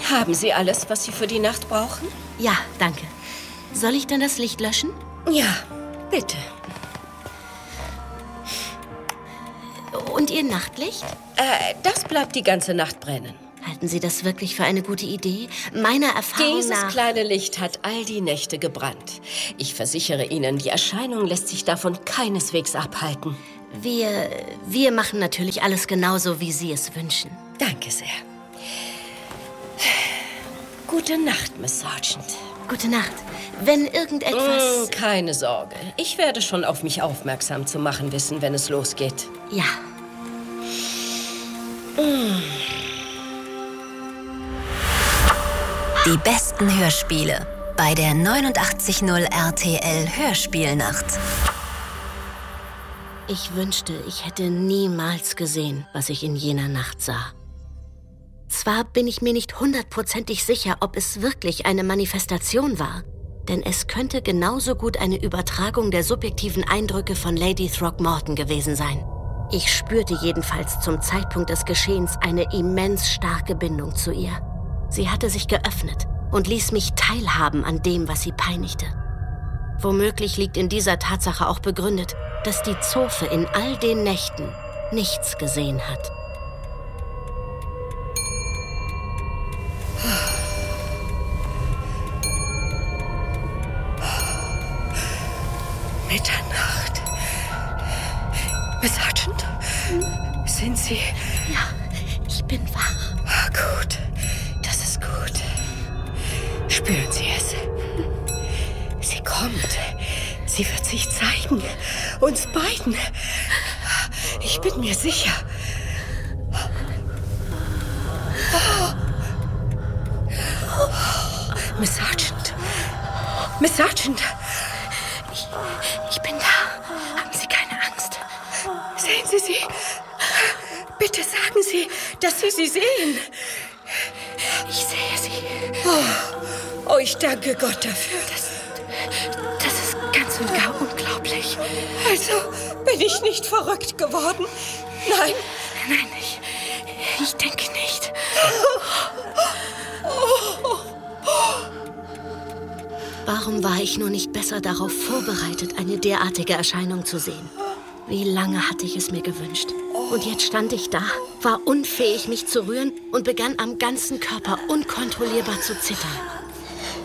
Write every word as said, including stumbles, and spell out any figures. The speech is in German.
Haben Sie alles, was Sie für die Nacht brauchen? Ja, danke. Soll ich dann das Licht löschen? Ja, bitte. Und Ihr Nachtlicht? Äh, das bleibt die ganze Nacht brennen. Halten Sie das wirklich für eine gute Idee? Meiner Erfahrung Dieses nach... Dieses kleine Licht hat all die Nächte gebrannt. Ich versichere Ihnen, die Erscheinung lässt sich davon keineswegs abhalten. Wir, wir machen natürlich alles genauso, wie Sie es wünschen. Danke sehr. Gute Nacht, Miss Sargent. Gute Nacht. Wenn irgendetwas... Mm, keine Sorge. Ich werde schon auf mich aufmerksam zu machen wissen, wenn es losgeht. Ja. Mm. Die besten Hörspiele bei der neunundachtzig Komma null R T L Hörspielnacht. Ich wünschte, ich hätte niemals gesehen, was ich in jener Nacht sah. Zwar bin ich mir nicht hundertprozentig sicher, ob es wirklich eine Manifestation war, denn es könnte genauso gut eine Übertragung der subjektiven Eindrücke von Lady Throckmorton gewesen sein. Ich spürte jedenfalls zum Zeitpunkt des Geschehens eine immens starke Bindung zu ihr. Sie hatte sich geöffnet und ließ mich teilhaben an dem, was sie peinigte. Womöglich liegt in dieser Tatsache auch begründet, dass die Zofe in all den Nächten nichts gesehen hat. Mitternacht. Miss Sargent, sind Sie... Ja, ich bin wach. Ah, gut, das ist gut. Spüren Sie es? Sie kommt. Sie wird sich zeigen. Uns beiden. Ich bin mir sicher. Oh. Oh. Miss Sargent. Miss Sargent. Ich, ich bin da. Haben Sie keine Angst? Sehen Sie sie? Bitte sagen Sie, dass Sie sie sehen. Ich sehe sie. Oh, oh ich danke Gott dafür. Das, das ist ganz und gar unglaublich. Also bin ich nicht verrückt geworden? Nein? Nein, ich, ich denke nicht. Warum war ich nur nicht besser darauf vorbereitet, eine derartige Erscheinung zu sehen? Wie lange hatte ich es mir gewünscht? Und jetzt stand ich da, war unfähig, mich zu rühren und begann am ganzen Körper unkontrollierbar zu zittern.